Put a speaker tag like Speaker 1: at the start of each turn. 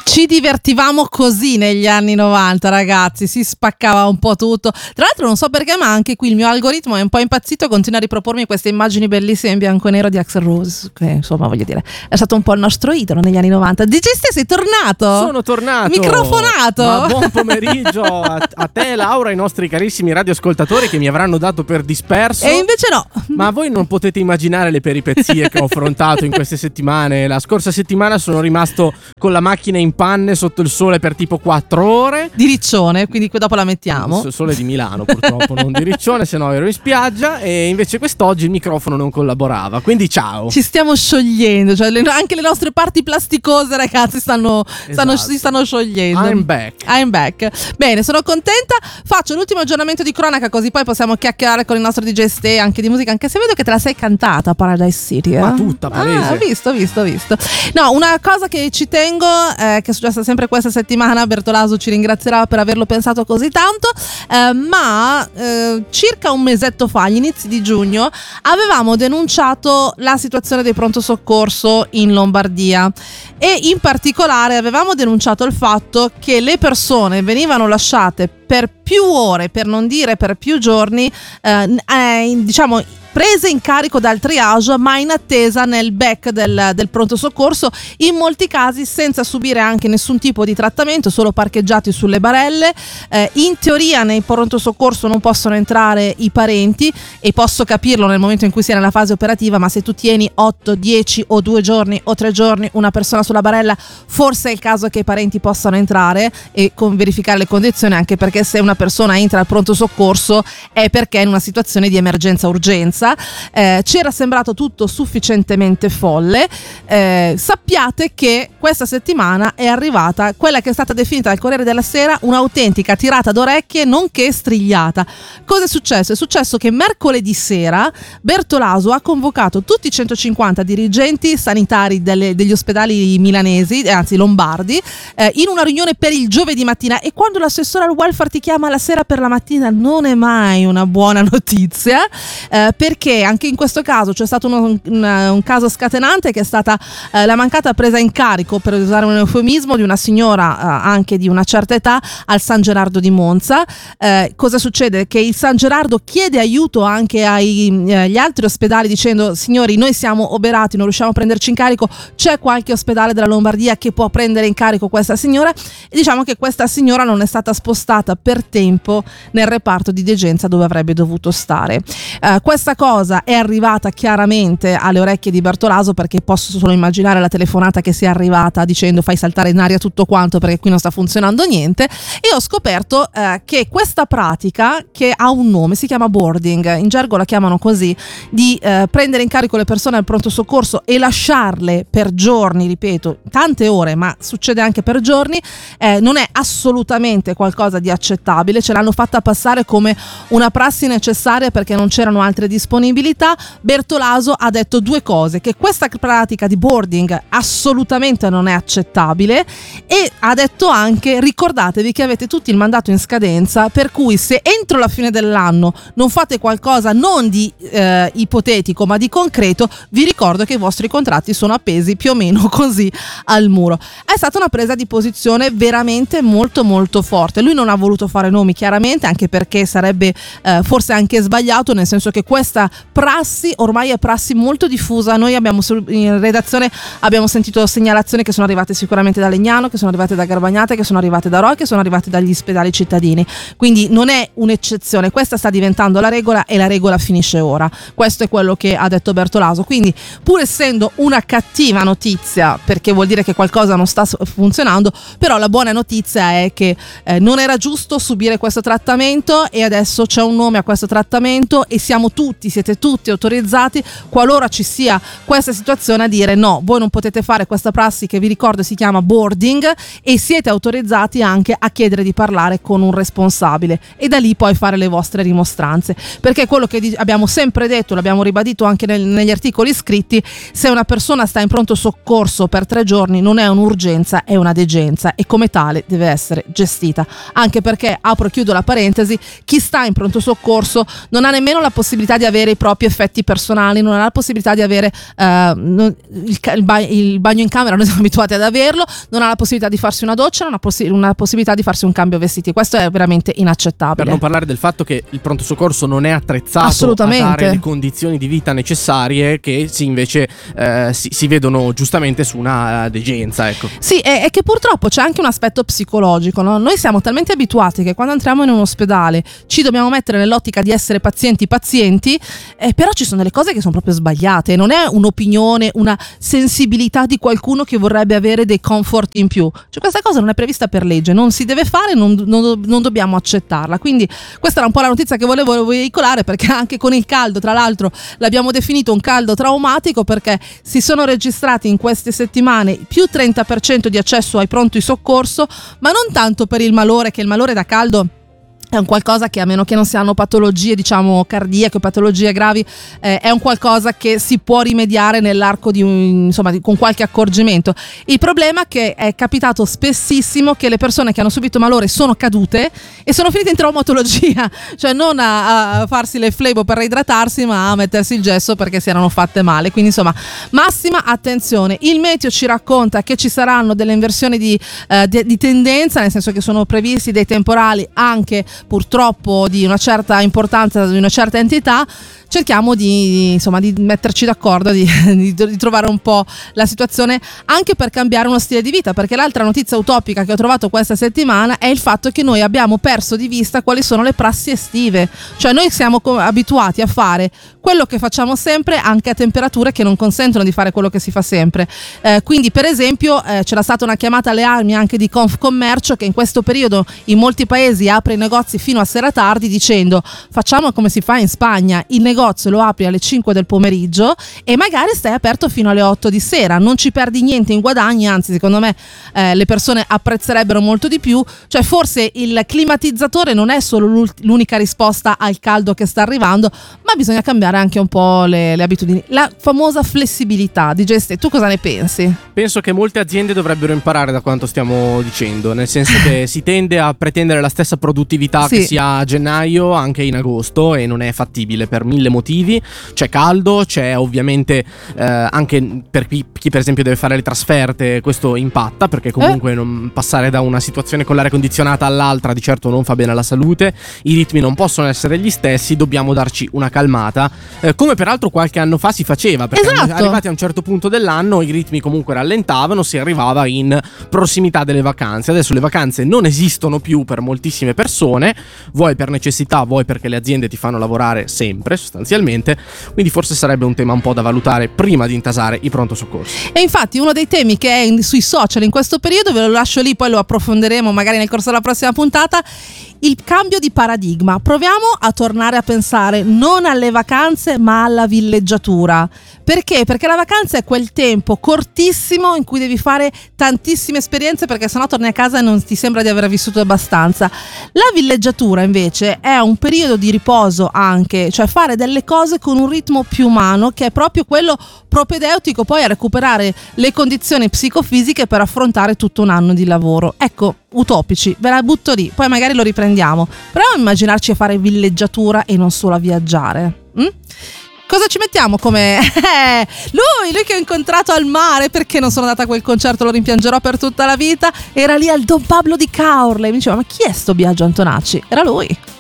Speaker 1: Ci divertivamo così negli anni 90, ragazzi, si spaccava un po' tutto. Tra l'altro non so perché, ma anche qui il mio algoritmo è un po' impazzito e continua a ripropormi queste immagini bellissime in bianco e nero di Axl Rose, che insomma, voglio dire, è stato un po' il nostro idolo negli anni 90. DJ Ste, sei tornato?
Speaker 2: Sono tornato.
Speaker 1: Microfonato.
Speaker 2: Ma buon pomeriggio a te, Laura, ai nostri carissimi radioascoltatori che mi avranno dato per disperso.
Speaker 1: E invece no.
Speaker 2: Ma voi non potete immaginare le peripezie che ho affrontato in queste settimane. La scorsa settimana sono rimasto con la macchina in panne sotto il sole per tipo 4 ore.
Speaker 1: Di Riccione, quindi dopo la mettiamo.
Speaker 2: Sole di Milano purtroppo, non di Riccione, se no ero in spiaggia. E invece quest'oggi il microfono non collaborava, quindi ciao.
Speaker 1: Ci stiamo sciogliendo, cioè anche le nostre parti plasticose, ragazzi, si stanno sciogliendo.
Speaker 2: I'm back.
Speaker 1: Bene, sono contenta. Faccio l'ultimo aggiornamento di cronaca, così poi possiamo chiacchierare con il nostro DJ Ste anche di musica, anche se vedo che te la sei cantata Paradise City,
Speaker 2: Ma tutta palese.
Speaker 1: Visto. No, una cosa che ci tengo, che è successa sempre questa settimana, Bertolaso ci ringrazierà per averlo pensato così tanto, ma circa un mesetto fa, agli inizi di giugno, avevamo denunciato la situazione dei pronto soccorso in Lombardia e in particolare avevamo denunciato il fatto che le persone venivano lasciate per più ore, per non dire per più giorni, diciamo prese in carico dal triage, ma in attesa nel back del pronto soccorso, in molti casi senza subire anche nessun tipo di trattamento, solo parcheggiati sulle barelle. In teoria nei pronto soccorso non possono entrare i parenti, e posso capirlo nel momento in cui si è nella fase operativa, ma se tu tieni 8, 10 o 2 giorni o 3 giorni una persona sulla barella, forse è il caso che i parenti possano entrare e verificare le condizioni, anche perché se una persona entra al pronto soccorso è perché è in una situazione di emergenza urgenza. Ci era sembrato tutto sufficientemente folle. Sappiate che questa settimana è arrivata quella che è stata definita dal Corriere della Sera un'autentica tirata d'orecchie nonché strigliata. Cosa è successo? È successo che mercoledì sera Bertolaso ha convocato tutti i 150 dirigenti sanitari degli ospedali milanesi, anzi lombardi, in una riunione per il giovedì mattina, e quando l'assessore al welfare ti chiama la sera per la mattina non è mai una buona notizia, perché anche in questo caso c'è stato un caso scatenante, che è stata la mancata presa in carico, per usare un eufemismo, di una signora anche di una certa età al San Gerardo di Monza. Cosa succede? Che il San Gerardo chiede aiuto anche agli altri ospedali dicendo: signori, noi siamo oberati, non riusciamo a prenderci in carico, c'è qualche ospedale della Lombardia che può prendere in carico questa signora? E diciamo che questa signora non è stata spostata per tempo nel reparto di degenza dove avrebbe dovuto stare. Questa cosa è arrivata chiaramente alle orecchie di Bertolaso, perché posso solo immaginare la telefonata che sia arrivata dicendo: fai saltare in aria tutto quanto perché qui non sta funzionando niente. E ho scoperto che questa pratica, che ha un nome, si chiama boarding, in gergo la chiamano così, di prendere in carico le persone al pronto soccorso e lasciarle per giorni, ripeto, tante ore, ma succede anche per giorni, non è assolutamente qualcosa di accettabile. Ce l'hanno fatta passare come una prassi necessaria perché non c'erano altre disponibilità. Bertolaso ha detto due cose: che questa pratica di boarding assolutamente non è accettabile, e ha detto anche: ricordatevi che avete tutti il mandato in scadenza, per cui se entro la fine dell'anno non fate qualcosa non di ipotetico ma di concreto, vi ricordo che i vostri contratti sono appesi più o meno così al muro. È stata una presa di posizione veramente molto molto forte. Lui non ha voluto fare nomi, chiaramente, anche perché sarebbe forse anche sbagliato, nel senso che questa prassi ormai è prassi molto diffusa. Noi in redazione abbiamo sentito segnalazioni che sono arrivate sicuramente da Legnano, che sono arrivate da Garbagnate, che sono arrivate da Roi, che sono arrivate dagli ospedali cittadini, quindi non è un'eccezione, questa sta diventando la regola e la regola finisce ora. Questo è quello che ha detto Bertolaso, quindi pur essendo una cattiva notizia, perché vuol dire che qualcosa non sta funzionando, però la buona notizia è che non era giusto subire questo trattamento, e adesso c'è un nome a questo trattamento e siete tutti autorizzati, qualora ci sia questa situazione, a dire: no, voi non potete fare questa prassi che vi ricordo si chiama boarding, e siete autorizzati anche a chiedere di parlare con un responsabile, e da lì poi fare le vostre dimostranze, perché quello che abbiamo sempre detto, l'abbiamo ribadito anche negli articoli scritti: se una persona sta in pronto soccorso per 3 giorni non è un'urgenza, è una degenza, e come tale deve essere gestita, anche perché, apro e chiudo la parentesi, chi sta in pronto soccorso non ha nemmeno la possibilità di avere avere i propri effetti personali, non ha la possibilità di avere il bagno in camera, noi siamo abituati ad averlo, non ha la possibilità di farsi una doccia, non ha una possibilità di farsi un cambio vestiti. Questo è veramente inaccettabile.
Speaker 2: Per non parlare del fatto che il pronto soccorso non è attrezzato a dare le condizioni di vita necessarie che invece si vedono giustamente su una degenza, ecco.
Speaker 1: Sì, è che purtroppo c'è anche un aspetto psicologico, no? Noi siamo talmente abituati che quando entriamo in un ospedale ci dobbiamo mettere nell'ottica di essere pazienti, però ci sono delle cose che sono proprio sbagliate. Non è un'opinione, una sensibilità di qualcuno che vorrebbe avere dei comfort in più. Cioè, questa cosa non è prevista per legge, non si deve fare, non dobbiamo accettarla. Quindi questa era un po' la notizia che volevo veicolare, perché anche con il caldo, tra l'altro, l'abbiamo definito un caldo traumatico, perché si sono registrati in queste settimane più 30% di accesso ai pronti soccorso, ma non tanto per il malore, che il malore da caldo è un qualcosa che, a meno che non si hanno patologie, diciamo, cardiache o patologie gravi, è un qualcosa che si può rimediare nell'arco con qualche accorgimento. Il problema è che è capitato spessissimo che le persone che hanno subito malore sono cadute e sono finite in traumatologia, cioè non a farsi le flebo per reidratarsi, ma a mettersi il gesso perché si erano fatte male. Quindi insomma, massima attenzione. Il meteo ci racconta che ci saranno delle inversioni di tendenza, nel senso che sono previsti dei temporali anche purtroppo di una certa importanza, di una certa entità. Cerchiamo di metterci d'accordo, di trovare un po' la situazione, anche per cambiare uno stile di vita, perché l'altra notizia utopica che ho trovato questa settimana è il fatto che noi abbiamo perso di vista quali sono le prassi estive. Cioè noi siamo abituati a fare quello che facciamo sempre, anche a temperature che non consentono di fare quello che si fa sempre. Quindi per esempio c'era stata una chiamata alle armi anche di Confcommercio, che in questo periodo in molti paesi apre i negozi fino a sera tardi, dicendo: facciamo come si fa in Spagna, il negozio lo apri alle 5 del pomeriggio e magari stai aperto fino alle 8 di sera, non ci perdi niente in guadagni, anzi secondo me le persone apprezzerebbero molto di più. Cioè forse il climatizzatore non è solo l'unica risposta al caldo che sta arrivando, ma bisogna cambiare anche un po' le abitudini, la famosa flessibilità. DJ Ste, tu cosa ne pensi?
Speaker 2: Penso che molte aziende dovrebbero imparare da quanto stiamo dicendo, nel senso che si tende a pretendere la stessa produttività che si ha a gennaio anche in agosto, e non è fattibile per mille motivi. C'è caldo, c'è ovviamente anche per chi per esempio deve fare le trasferte, questo impatta, perché comunque non passare da una situazione con l'aria condizionata all'altra di certo non fa bene alla salute. I ritmi non possono essere gli stessi, dobbiamo darci una calmata, come peraltro qualche anno fa si faceva, perché arrivati a un certo punto dell'anno i ritmi comunque rallentavano, si arrivava in prossimità delle vacanze. Adesso le vacanze non esistono più per moltissime persone, vuoi per necessità, vuoi perché le aziende ti fanno lavorare sempre sostanzialmente, quindi forse sarebbe un tema un po' da valutare prima di intasare i pronto soccorso.
Speaker 1: E infatti uno dei temi che è sui social in questo periodo, ve lo lascio lì, poi lo approfondiremo magari nel corso della prossima puntata, il cambio di paradigma. Proviamo a tornare a pensare non alle vacanze ma alla villeggiatura. Perché? Perché la vacanza è quel tempo cortissimo in cui devi fare tantissime esperienze, perché sennò torni a casa e non ti sembra di aver vissuto abbastanza. La villeggiatura invece è un periodo di riposo anche, cioè fare delle cose con un ritmo più umano, che è proprio quello propedeutico poi a recuperare le condizioni psicofisiche per affrontare tutto un anno di lavoro. Ecco, utopici, ve la butto lì, poi magari lo riprendiamo. Proviamo a immaginarci a fare villeggiatura e non solo a viaggiare. Cosa ci mettiamo come lui che ho incontrato al mare, perché non sono andata a quel concerto, lo rimpiangerò per tutta la vita, era lì al Don Pablo di Caorle, mi diceva: ma chi è sto Biagio Antonacci? Era lui.